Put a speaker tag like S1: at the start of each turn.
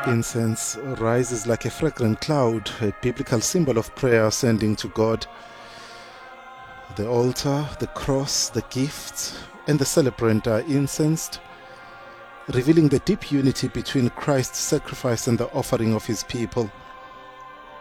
S1: Incense rises like a fragrant cloud, a biblical symbol of prayer ascending to God. The altar, the cross, the gifts, and the celebrant are incensed, revealing the deep unity between Christ's sacrifice and the offering of his people.